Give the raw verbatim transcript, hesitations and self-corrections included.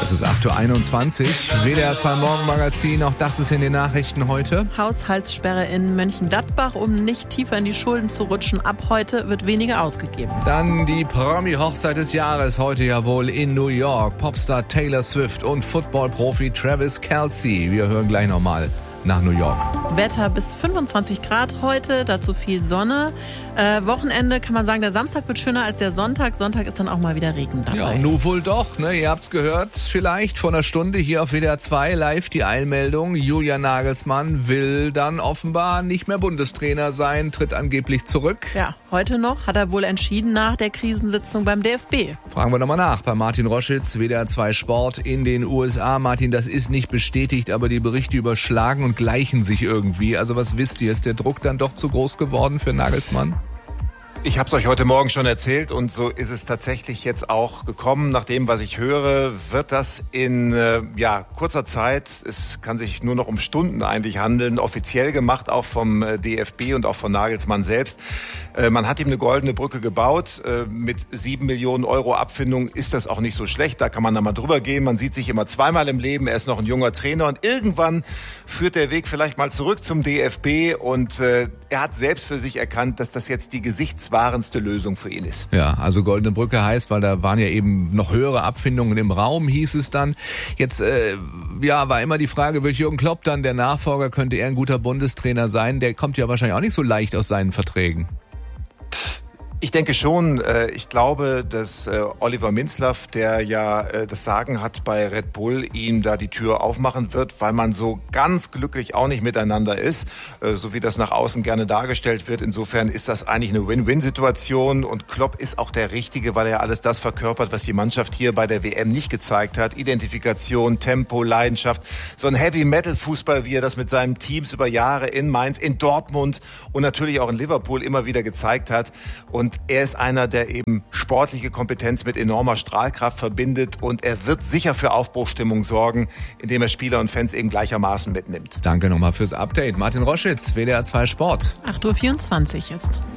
Es ist acht Uhr einundzwanzig, W D R zwei Morgenmagazin, auch das ist in den Nachrichten heute. Haushaltssperre in Mönchengladbach, um nicht tiefer in die Schulden zu rutschen. Ab heute wird weniger ausgegeben. Dann die Promi-Hochzeit des Jahres, heute ja wohl in New York. Popstar Taylor Swift und Football-Profi Travis Kelce. Wir hören gleich nochmal nach New York. Wetter bis fünfundzwanzig Grad heute, dazu viel Sonne. Äh, Wochenende kann man sagen, der Samstag wird schöner als der Sonntag. Sonntag ist dann auch mal wieder Regen dabei. Ja, nun wohl doch, ne? Ihr habt's gehört, vielleicht vor einer Stunde hier auf W D R zwei live die Eilmeldung. Julian Nagelsmann will dann offenbar nicht mehr Bundestrainer sein, tritt angeblich zurück. Ja, heute noch hat er wohl entschieden nach der Krisensitzung beim D F B. Fragen wir nochmal nach bei Martin Roschitz, W D R zwei Sport in den U S A. Martin, das ist nicht bestätigt, aber die Berichte überschlagen und gleichen sich irgendwie. Also was wisst ihr, ist der Druck dann doch zu groß geworden für Nagelsmann? Ich habe es euch heute Morgen schon erzählt und so ist es tatsächlich jetzt auch gekommen. Nach dem, was ich höre, wird das in äh, ja, kurzer Zeit, es kann sich nur noch um Stunden eigentlich handeln, offiziell gemacht, auch vom äh, D F B und auch von Nagelsmann selbst. Äh, man hat ihm eine goldene Brücke gebaut. Äh, mit sieben Millionen Euro Abfindung ist das auch nicht so schlecht. Da kann man dann mal drüber gehen. Man sieht sich immer zweimal im Leben. Er ist noch ein junger Trainer und irgendwann führt der Weg vielleicht mal zurück zum D F B und äh, er hat selbst für sich erkannt, dass das jetzt die gesichtswahrendste Lösung für ihn ist. Ja, also Goldene Brücke heißt, weil da waren ja eben noch höhere Abfindungen im Raum, hieß es dann. Jetzt äh, ja, war immer die Frage, wird Jürgen Klopp dann der Nachfolger, könnte er ein guter Bundestrainer sein? Der kommt ja wahrscheinlich auch nicht so leicht aus seinen Verträgen. Ich denke schon. Ich glaube, dass Oliver Minzlaff, der ja das Sagen hat bei Red Bull, ihm da die Tür aufmachen wird, weil man so ganz glücklich auch nicht miteinander ist, so wie das nach außen gerne dargestellt wird. Insofern ist das eigentlich eine Win-Win-Situation und Klopp ist auch der Richtige, weil er alles das verkörpert, was die Mannschaft hier bei der W M nicht gezeigt hat. Identifikation, Tempo, Leidenschaft, so ein Heavy-Metal-Fußball, wie er das mit seinen Teams über Jahre in Mainz, in Dortmund und natürlich auch in Liverpool immer wieder gezeigt hat. Und er ist einer, der eben sportliche Kompetenz mit enormer Strahlkraft verbindet und er wird sicher für Aufbruchstimmung sorgen, indem er Spieler und Fans eben gleichermaßen mitnimmt. Danke nochmal fürs Update. Martin Roschitz, W D R zwei Sport. acht Uhr vierundzwanzig ist.